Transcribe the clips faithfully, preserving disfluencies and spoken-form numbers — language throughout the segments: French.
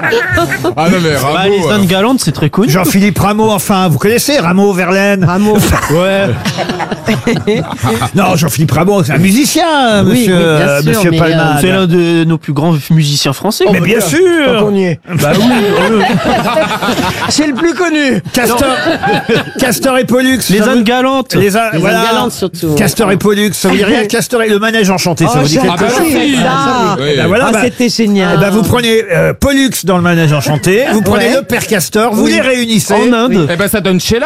Ah non, mais Rameau. Bah, les Indes galantes, c'est très connu. Jean-Philippe Rameau, enfin, vous connaissez Rameau, Verlaine? Rameau. Ouais. Non, Jean-Philippe Rameau, c'est un musicien, Oui, monsieur, oui, bien euh, sûr, monsieur mais, Palmade. C'est l'un de nos plus grands musiciens français. Mais bien sûr. On y est. Bah oui. euh, C'est le plus connu. Castor, Castor et Pollux. Les ça Indes vous- galantes. Les, a- Les voilà. Indes galantes, surtout. Castor et Pollux, ça vous dit rien? Castor et le manège enchanté, ça Oh, vous dit j'ai quelque chose? adoré ça. Oui. Ben voilà, Ah, bah, c'était génial. eh ben vous prenez euh, Pollux dans le manège enchanté, vous prenez Ouais. le père Castor, vous les réunissez. En Inde. Eh ben, ça donne Sheila.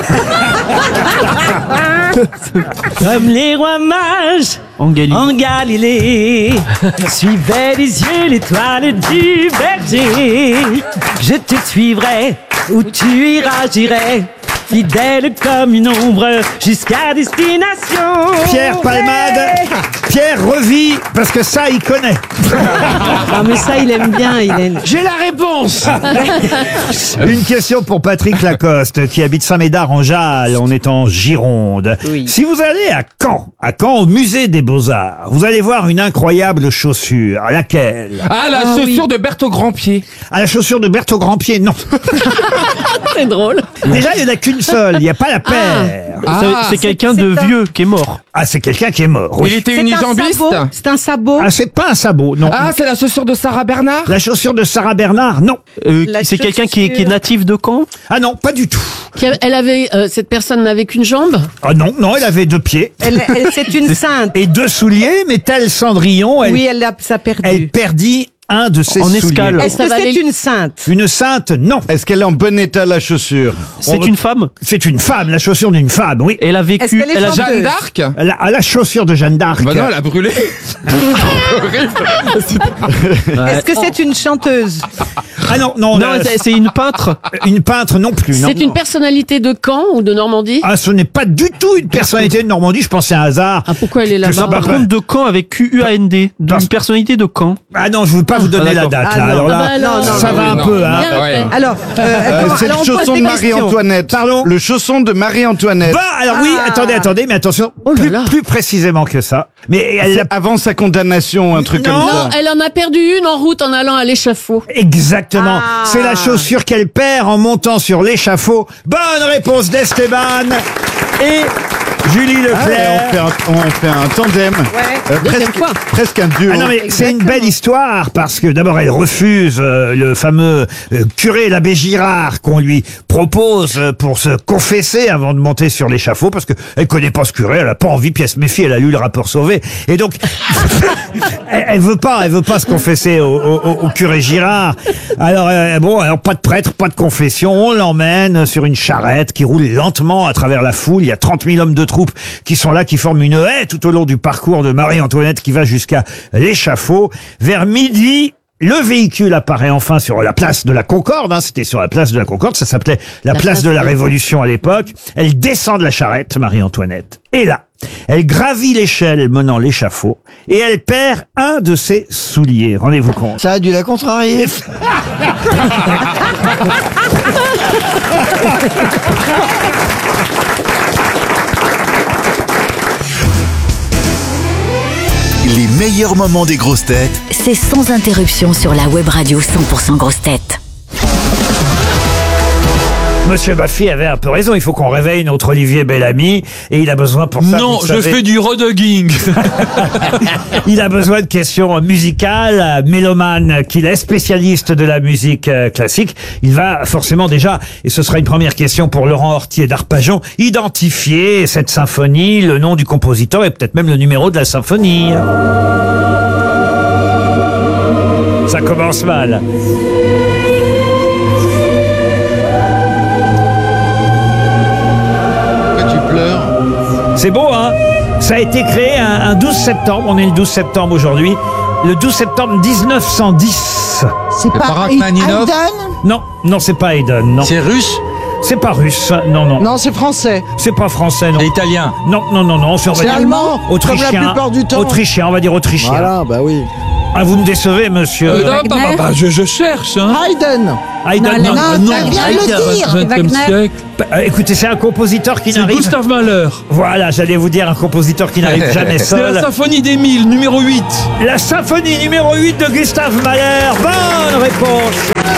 Comme les rois mages En Galilée. en Galilée, suivais les yeux l'étoile du berger. Je te suivrai, où tu iras, j'irai, fidèle comme une ombre, jusqu'à destination. Pierre Palmade, Pierre revit, parce que ça, il connaît. Ah, mais ça, il aime bien. Il aime... J'ai la réponse. Une question pour Patrick Lacoste, qui habite Saint-Médard en Jalles, on est en Gironde. Oui. Si vous allez à Caen, à Caen au musée des Beaux-Arts, vous allez voir une incroyable chaussure. Laquelle? Ah, la Ah, chaussure oui. de Berthaud Grandpied. À la chaussure de Berthaud Grandpied, non. C'est drôle. Déjà, il n'y en a qu'une seule, il n'y a pas la paire. Ah, C'est- c'est quelqu'un de c'est un- vieux qui est mort. Ah, c'est quelqu'un qui est mort, oui. Il était C'est un unijambiste. sabot. C'est un sabot. Ah, c'est pas un sabot, non. Ah, c'est la chaussure de Sarah Bernard. La chaussure de Sarah Bernard, non. Euh, La c'est quelqu'un qui est, qui est natif de Caen. Ah non, pas du tout. Qui a- Elle avait, euh, cette personne n'avait qu'une jambe. Ah non, non, elle avait deux pieds Elle, elle- c'est une sainte. et deux souliers, mais tel Cendrillon, elle, Oui, elle a, ça a perdu. elle perdit un de ses En souliers. escale. Est-ce que Ça va c'est aller- une sainte? Une sainte, non. Est-ce qu'elle est en bon état, la chaussure? C'est On- une femme. C'est une femme, la chaussure d'une femme, oui. Elle a Est-ce vécu. qu'elle est Elle a, chanteuse? Jeanne d'Arc. La, à la chaussure de Jeanne d'Arc. Bah non, elle a brûlé. Est-ce que c'est une chanteuse? Ah non, non, non, la- c'est c'est une peintre. une peintre non plus. Non. C'est une personnalité de Caen ou de Normandie? Ah, ce n'est pas du tout une personnalité de Normandie, je pensais à un hasard. Ah, pourquoi elle est Que ça là-bas? va Par pas- contre, de Caen avec Q U A N D. Parce- D'une personnalité de Caen. Ah non, je ne veux pas vous donner Ah, la d'accord. date, Ah là. non. Alors là, Ah bah alors, ça non, va non, un non. peu, hein. Bien ouais. fait. Alors, euh, Euh, attends, c'est le alors on pose chausson des de questions. Marie-Antoinette. Pardon? Le chausson de Marie-Antoinette. Bah, alors oui, Ah. attendez, attendez, mais attention, Oh là plus, là. plus précisément que ça. Mais elle C'est l'a avant sa condamnation, un truc Non. comme Non, ça. elle en a perdu une en route en allant à l'échafaud. exactement. Ah. C'est la chaussure qu'elle perd en montant sur l'échafaud. Bonne réponse d'Esteban et Julie Ah ouais, Leclerc. on, fait un, on fait un tandem. Euh, Deuxième presque, fois. presque un duo. Ah non mais c'est une belle histoire parce que d'abord elle refuse euh, le fameux euh, curé l'abbé Girard qu'on lui propose euh, pour se confesser avant de monter sur l'échafaud parce que elle connaît pas ce curé, elle a pas envie, puis elle se méfie, elle a lu le rapport Sauvé et donc elle, elle veut pas, elle veut pas se confesser au, au- au curé Girard. Alors euh, bon, alors pas de prêtre, pas de confession, on l'emmène sur une charrette qui roule lentement à travers la foule. Il y a trente mille hommes de troupe qui sont là, qui forment une haie tout au long du parcours de Marie-Antoinette qui va jusqu'à l'échafaud. Vers midi, le véhicule apparaît enfin sur la place de la Concorde. Hein, c'était sur la place de la Concorde, ça s'appelait la, La place place de la de- Révolution à l'époque. Elle descend de la charrette, Marie-Antoinette. Et là, elle gravit l'échelle menant l'échafaud et elle perd un de ses souliers. Rendez-vous compte. Ça a dû la contrarier. Les meilleurs moments des grosses têtes C'est sans interruption sur la web radio cent pour cent grosses têtes. Monsieur Baffy avait un peu raison, il faut qu'on réveille notre Olivier Bellamy et il a besoin pour ça. Non, vous je savez, fais du rodogging. il a besoin de questions musicales, mélomane qu'il est, spécialiste de la musique euh, classique. Il va forcément déjà, et ce sera une première question pour Laurent Hortier d'Arpajon, identifier cette symphonie, le nom du compositeur et peut-être même le numéro de la symphonie. Ça commence mal. Pourquoi tu pleures? C'est beau, hein? Ça a été créé un, un douze septembre, on est le douze septembre aujourd'hui, le douze septembre mille neuf cent dix. C'est pas Rachmaninov. Non, non, c'est pas Haydn, non. C'est russe. C'est pas russe, non, non. Non, c'est français. C'est pas français, non. C'est italien. Non, non, non, non, c'est on va C'est dire allemand, autrichien. comme la plupart du temps. Autrichien, on va dire autrichien. Voilà, bah oui. Ah, vous me décevez, monsieur. Euh, non, bah, bah, bah, je, je cherche. Hein. Haydn. Haydn, Non, non. Non, t'as bien le dire. vingtième siècle. Euh, écoutez, c'est un compositeur qui C'est n'arrive... Gustave Mahler. Voilà, j'allais vous dire un compositeur qui n'arrive jamais C'est la seul. symphonie des mille, numéro huit. La symphonie numéro huit de Gustave Mahler. Bonne réponse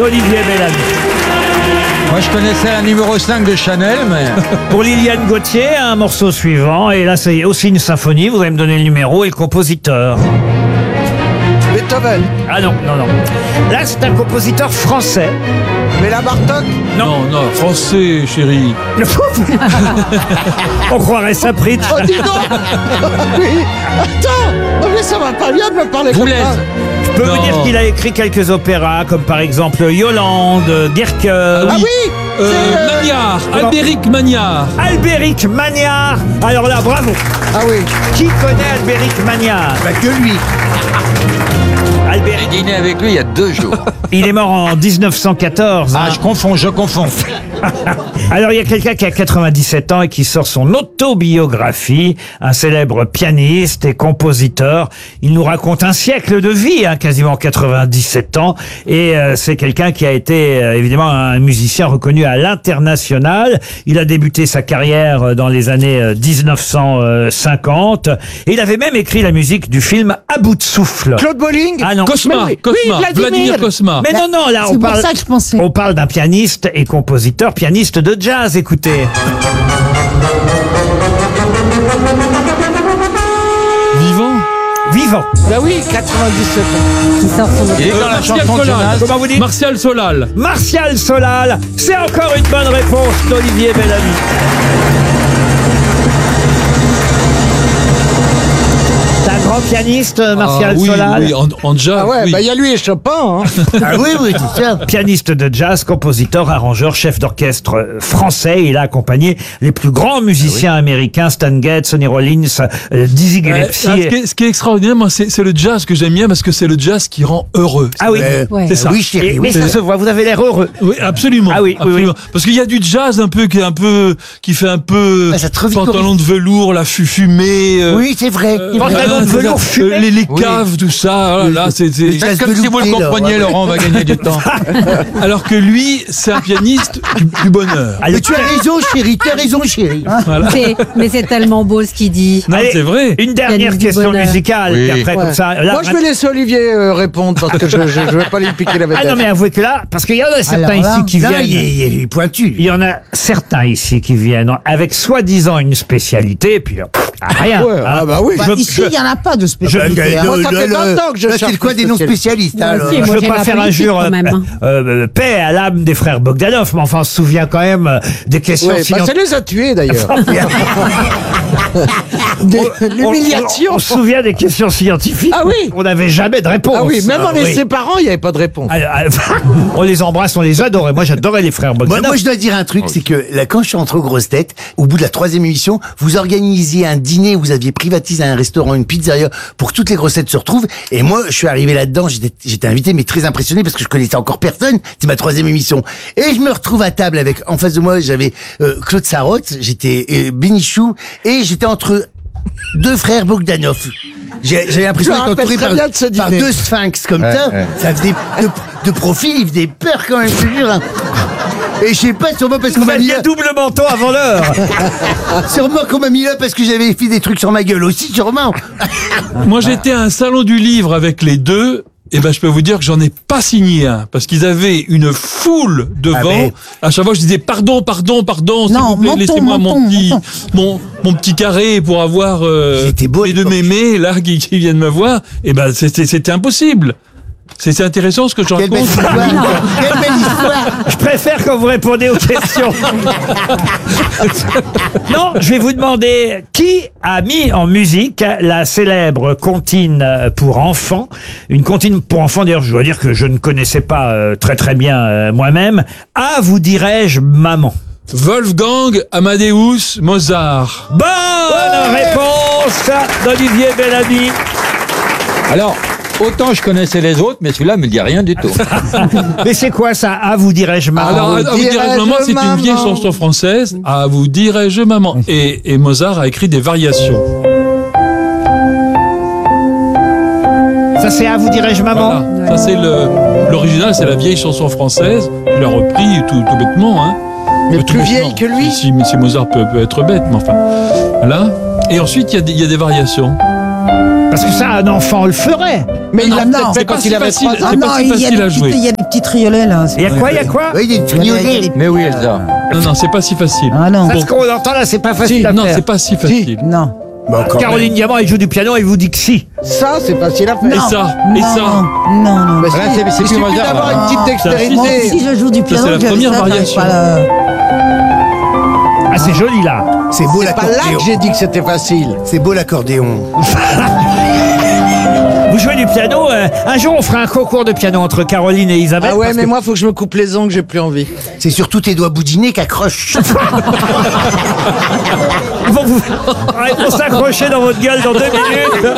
d'Olivier Bellamy. Moi, je connaissais la numéro cinq de Chanel, mais... Pour Liliane Gauthier, un morceau suivant. Et là, c'est aussi une symphonie. Vous allez me donner le numéro et le compositeur. Beethoven. Ah non, non, non. Là, c'est un compositeur français. Mais la Bartok. Non, non, français, chérie. On croirait ça, Pritch. Oh, dis donc. Oui. Attends. Oh, mais ça va pas bien de me parler comme ça. Je peux Non. vous dire qu'il a écrit quelques opéras, comme par exemple Yolande, Dirk, Ah Ah oui. oui. Euh, c'est, euh, Magnard, comment- Albéric Magnard. Albéric Magnard. Alors là, bravo. Ah oui. Qui connaît Albéric Magnard? Bah, que lui. Albéric, J'ai dîné avec lui il y a deux jours. il est mort en dix-neuf cent quatorze. Ah, je confonds, je confonds. Alors, il y a quelqu'un qui a quatre-vingt-dix-sept ans et qui sort son autobiographie, un célèbre pianiste et compositeur. Il nous raconte un siècle de vie, hein, quasiment quatre-vingt-dix-sept ans. Et euh, c'est quelqu'un qui a été, euh, évidemment, un musicien reconnu à l'international. Il a débuté sa carrière euh, dans les années euh, dix-neuf cent cinquante. Et il avait même écrit la musique du film À bout de souffle. Claude Bolling. Ah non. Cosma, Mais oui. Cosma, Oui, Vladimir. Vladimir Cosma. Mais non, non, là, on C'est pour parle, ça que je pensais. on parle d'un pianiste et compositeur, pianiste de jazz, écoutez. Vivant. Vivant. Bah oui, quatre-vingt-dix-sept ans. Il est dans la Martial chanson de Solal. Jonas. Comment vous dites? Martial Solal. Martial Solal. C'est encore une bonne réponse d'Olivier Bellamy. C'est un grand pianiste, Martial Ah, oui, Solal. oui, en, en jazz. Ah ouais, oui. bah il y a lui et Chopin. Hein. Ah oui, oui, c'est ça. Pianiste de jazz, compositeur, arrangeur, chef d'orchestre euh, français. Il a accompagné les plus grands musiciens américains, Stan Getz, Sonny Rollins, euh, Dizzy Ouais, Gillespie. ah, ce, qui est, ce qui est extraordinaire, moi, c'est c'est le jazz que j'aime bien parce que c'est le jazz qui rend heureux. Ah oui. Euh, Ouais. C'est ça. Oui, chérie, Et- oui. mais ça se voit, vous avez l'air heureux. Oui, absolument. Ah oui, oui, absolument. oui. Parce qu'il y a du jazz un peu qui est un peu qui fait un peu Ah, ça te revit pantalon de velours, la fu- fumée. euh, Oui, c'est vrai. euh, Pantalon de c'est velours ça, fumé. euh, les, les Oui. caves, tout ça. Oh là, là, c'est c'est- Le jazz Comme si vous le velouté, là, compreniez, ouais. Laurent, on va gagner du temps. Alors que lui, c'est un pianiste du, du bonheur. Ah, le Mais tu as raison, chérie, tu as raison, chérie. Voilà. C'est- Mais c'est tellement beau ce qu'il dit. Non, Allez, c'est vrai. Une dernière Pianiste du question bonheur. musicale. Oui. Et après, Ouais. comme ça, là, Moi, je vais laisser Olivier euh, répondre parce que je, je, je vais pas lui piquer la vedette. Ah non, mais avouez que là, parce qu'il y en a certains Alors là, ici qui là, viennent. il est, il est pointu. Il y en a certains ici qui viennent avec soi-disant une spécialité, et puis euh, pff, ah, rien. Ouais, hein. ah bah oui. Je veux- ici, il n'y en a pas de Bah, spécialité. bah, Moi, ça le- fait le- vingt ans que je là, cherche c'est quoi une des noms spécialité. spécialistes alors aussi, Je moi, veux j'ai pas la faire politique, injure quand même, hein. euh, euh, paix à l'âme des frères Bogdanov, mais enfin on se souvient quand même euh, des questions Ouais, bah, ça scientifiques. les a tués d'ailleurs. Des- L'humiliation. On, on se souvient des questions scientifiques. Ah oui. On n'avait jamais de réponse. Ah oui, même en les oui. séparant, il n'y avait pas de réponse. Ah, ah, on les embrasse, on les adorait. Moi j'adorais les frères Moi, Bogdanov. moi, je dois dire un truc, c'est que là, quand je suis rentré aux grosses têtes, au bout de la troisième émission, vous organisiez un dîner, vous aviez privatisé un restaurant, une pizzeria, pour que toutes les grosses têtes se retrouvent. Et moi, je suis arrivé là-dedans, j'étais, j'étais invité, mais très impressionné parce que je connaissais encore personne. C'est ma troisième émission. Et je me retrouve à table avec, en face de moi, j'avais euh, Claude Sarraute, j'étais euh, Bénichou, et j'étais entre deux frères Bogdanov. J'ai- J'avais l'impression Je me d'être rappelle entouré très par, bien de ce par dîner. deux sphinx comme ça. Ça faisait de, de profil, il faisait peur quand même, je te jure. hein. Et je sais pas, sûrement parce qu'on Vous m'a mis aviez là, double menton avant l'heure. sûrement qu'on m'a mis là parce que j'avais fait des trucs sur ma gueule aussi, sûrement. Moi, j'étais à un salon du livre avec les deux. Et ben, je peux vous dire que j'en ai pas signé un parce qu'ils avaient une foule devant. Ah, mais- À chaque fois, je disais pardon, pardon, pardon, s'il Non, vous plaît, menton, laissez-moi mon menton, petit, menton. mon, mon petit carré pour avoir euh, C'était beau, les deux l'époque. mémés là qui, qui viennent me voir. Et ben, c'était, c'était impossible. C'était intéressant ce que je Quelle belle raconte. histoire. Quelle belle histoire. Je préfère quand vous répondez aux questions. Non, je vais vous demander qui a mis en musique la célèbre comptine pour enfants. Une comptine pour enfants, d'ailleurs, je dois dire que je ne connaissais pas euh, très très bien euh, moi-même. Ah, vous dirais-je, maman. Wolfgang Amadeus Mozart. Bonne réponse d'Olivier Bellamy. Alors, autant je connaissais les autres, mais celui-là me dit rien du tout. Mais c'est quoi ça? Ah, vous dirais-je, maman. Alors, à vous dirais-je maman, c'est une maman. vieille chanson française. À vous dirais-je maman. Et, et Mozart a écrit des variations. Ça c'est à vous dirais-je, maman. Voilà. Ça, c'est le, l'original, c'est la vieille chanson française. Il l'a repris tout, tout bêtement, hein. Mais Tout plus bêtement. vieille que lui. Si, si Mozart peut, peut être bête, mais enfin. Là. Et ensuite, il y a des, il y a des variations. Parce que ça, un enfant le ferait. Mais il Ah a non, peut-être c'est fait pas quand si il avait facile. trois ans. C'est Ah pas non, si il y a facile des à petits- jouer. il y a des petits triolets là. Il y a quoi, il y a quoi Oui, des triolets. Mais oui, Elsa. Non, non, c'est pas si facile. Ah non. Ça, ce qu'on entend là, c'est pas facile Si, à non, faire. c'est pas si facile. Non. Bon, quand Caroline même. Diamant, elle joue du piano, elle vous dit que si. Ça, c'est facile à faire. Et ça, et non, ça. Non, non. Bah, Là, si, c'est- c'est il plus suffit Mozart, d'avoir là. une petite Ça, dextérité. Moi aussi, je joue du piano. c'est la j'avais première ça, j'arrive variation. pas à la- Ah, c'est joli là. C'est beau C'est pas là l'accordéon. que j'ai dit que c'était facile. C'est beau l'accordéon. Vous jouez du piano. euh, un jour, on fera un concours de piano entre Caroline et Isabelle. Ah ouais, parce mais que- moi, faut que je me coupe les ongles, j'ai plus envie. C'est surtout tes doigts boudinés qu'accrochent. Ils vont vous Ah, ils vont s'accrocher dans votre gueule dans deux minutes.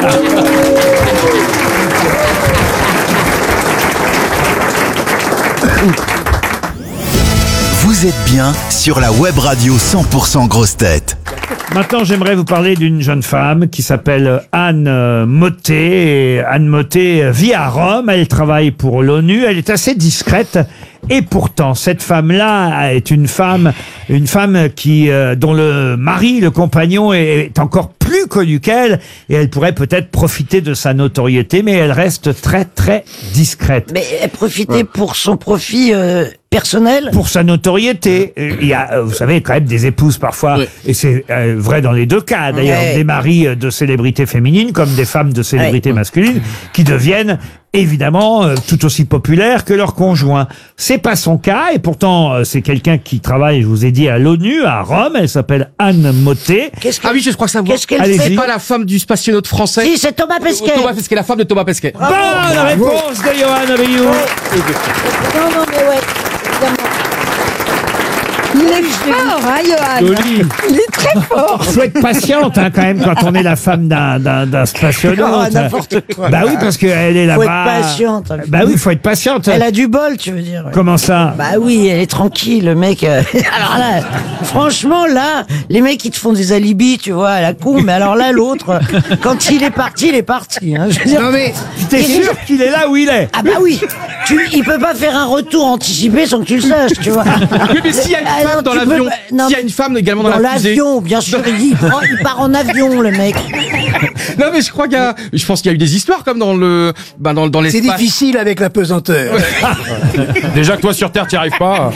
Vous êtes bien sur la web radio cent pour cent grosses têtes. Maintenant, j'aimerais vous parler d'une jeune femme qui s'appelle Anne euh, Mottet. Et Anne Mottet euh, vit à Rome. Elle travaille pour l'ONU. Elle est assez discrète. Et pourtant, cette femme-là est une femme, une femme qui, euh, dont le mari, le compagnon, est, est encore plus connu qu'elle. Et elle pourrait peut-être profiter de sa notoriété, mais elle reste très, très discrète. Mais elle profitait pour son profit euh, personnel. Pour sa notoriété. Euh, Il y a, euh, vous savez, quand même des épouses parfois, et c'est euh, vrai dans les deux cas, d'ailleurs, Ouais. des maris euh, de célébrités féminines comme des femmes de célébrités masculines qui deviennent évidemment euh, tout aussi populaires que leurs conjoints. C'est pas son cas, et pourtant euh, c'est quelqu'un qui travaille, je vous ai dit, à l'ONU, à Rome. Elle s'appelle Anne Mottet. Qu'est-ce Ah qu'elle oui, je crois savoir. qu'est-ce qu'elle Allez-y. fait C'est pas la femme du spationaute français. Si, c'est Thomas Pesquet. Thomas Pesquet, la femme de Thomas Pesquet. Bonne réponse de Johan Abeyou. Non, non, mais ouais. évidemment. Il est fort, hein, Johan. Joli. Il est très fort. Faut être patiente hein, quand même quand on est la femme d'un d'un d'un spationaute. Ah, n'importe quoi. Bah oui, parce qu'elle est là-bas. Faut être patiente. Bah oui, faut être patiente. Elle a du bol, tu veux dire. ouais. Comment ça? Bah oui, elle est tranquille, le mec. euh, Alors là, franchement, là, les mecs, ils te font des alibis, tu vois, à la con. Mais alors là, l'autre, quand il est parti, il est parti. Hein, je veux dire. Non mais, T'es sûr qu'il est là où il est? Ah bah oui, tu, il peut pas faire un retour anticipé sans que tu le saches, tu vois. Oui, mais s'il y a une Ah, femme non, dans tu peux l'avion, pas- non, s'il y a une femme également dans, Dans la fusée. l'avion, bien sûr, il, prend- il part en avion, le mec. Non mais je crois qu'il y a, je pense qu'il y a eu des histoires comme dans le, ben dans, dans c'est l'espace. difficile avec la pesanteur. Déjà que toi sur Terre, t'y arrives pas.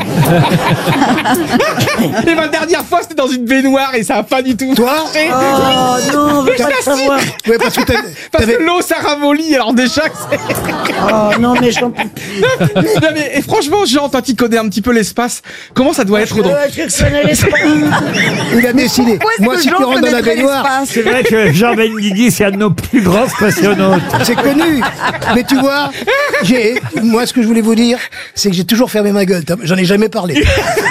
Et ma dernière fois, c'était dans une baignoire et ça a pas du tout. Toi Oh non, on veut Je pas le t'assure. savoir. Ouais, parce que t'as- Parce t'avais- que l'eau, ça ramollit, alors déjà, que c'est... Oh non, mais j'en peux plus. Non, mais, et franchement, Jean, toi, tu connais un petit peu l'espace. Comment ça doit être dans... Euh, je connais l'espace. il a décidé. Moi, si tu rentres dans la baignoire, C'est vrai que Jean Benguigui, c'est un de nos plus grands spationautes. c'est connu. Mais tu vois, j'ai, moi, ce que je voulais vous dire, c'est que j'ai toujours fermé ma gueule. J'en ai jamais parlé.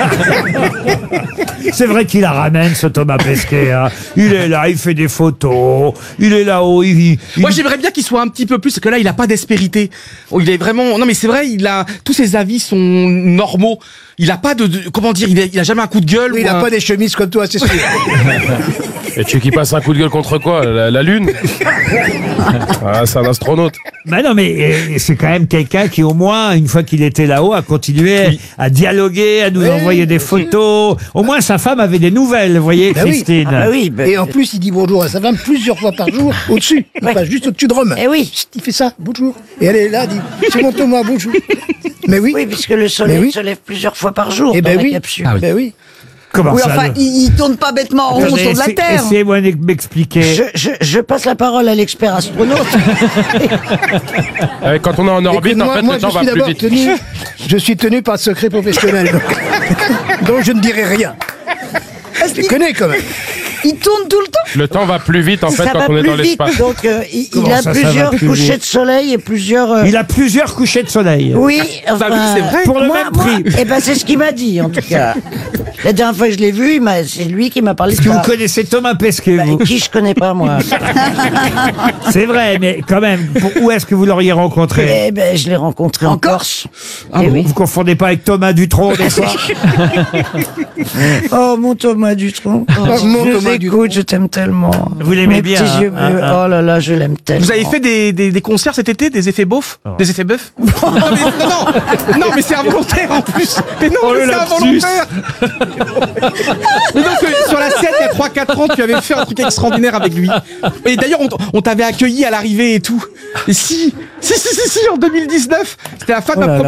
C'est vrai qu'il la ramène, ce Thomas Pesquet. hein. Il est là, il fait des photos. Il est là-haut, il... il- Moi, j'aimerais bien qu'il soit un petit peu plus, parce que là, il a pas d'aspérité. Oh, il est vraiment, non, mais c'est vrai, il a, tous ses avis sont normaux. Il a pas de, de- comment dire, il a, il a jamais un coup de gueule. Oui, ou il a un- pas des chemises comme toi, c'est sûr. Et tu veux qu'il passe un coup de gueule contre quoi? La, la Lune? Ah, c'est un astronaute. Bah non, mais euh, c'est quand même quelqu'un qui, au moins, une fois qu'il était là-haut, a continué à dialoguer, à nous Oui, envoyer des photos. Au moins, sa femme avait des nouvelles, vous voyez, Bah oui. Christine. Ah bah oui, bah, Et en plus, il dit bonjour à sa femme plusieurs fois par jour, au-dessus. Il Ouais. passe juste au-dessus de Rome. Eh oui. Chut, il fait ça, bonjour. Et elle est là, elle dit, c'est mon Thomas, bonjour. Mais oui. oui, puisque le soleil Mais oui. se lève plusieurs fois par jour Eh dans ben la oui. capsule. Ben oui. Comment Oui, ça enfin, le- il, il tourne pas bêtement en rond Attendez, autour de la essayez- Terre. Essayez-moi de m'expliquer. Je, je, je passe la parole à l'expert astronaute. Euh, Quand on est en orbite, Écoute, en moi, fait, moi, le je temps va suis plus d'abord vite. tenu, je suis tenu par le secret professionnel. Donc, donc je ne dirai rien. Parce Je qu'il- connais quand même. il tourne tout le temps. Le temps va plus vite, en fait, Ça quand va on est dans plus vite, l'espace. donc euh, il, il Comment a ça, ça va plusieurs plus couchers vite de soleil et plusieurs... euh, Il a plusieurs couchers de soleil. Oui, enfin, oui, c'est vrai. Pour le moi, même moi, prix. eh ben, c'est ce qu'il m'a dit, en tout cas. La dernière fois que je l'ai vu, il m'a- c'est lui qui m'a parlé Est-ce de que ça. vous connaissez Thomas Pesquet, Bah, vous qui je connais pas, moi. C'est vrai, mais quand même, pour- où est-ce que vous l'auriez rencontré? Eh ben, je l'ai rencontré en, Corse. Ah, Eh vous, oui. vous confondez pas avec Thomas Dutronc, des fois? Oh, mon Thomas Dutronc. Oh, mon je Thomas écoute, je t'aime tellement. Vous l'aimez Mes bien, petits hein, yeux hein, bleus. hein. Oh là là, je l'aime tellement. Vous avez fait des, des, des concerts cet été, des effets beaufs, des effets bœufs. non, mais, non, non, mais c'est involontaire en plus. Mais non, Oh, mais le c'est lapsus. involontaire. Mais donc euh, sur la scène il y a trois quatre ans, tu avais fait un truc extraordinaire avec lui. Et d'ailleurs, on, t- on t'avait accueilli à l'arrivée et tout. Et si, si, si, si, si, en deux mille dix-neuf, c'était la fin de Oh ma là première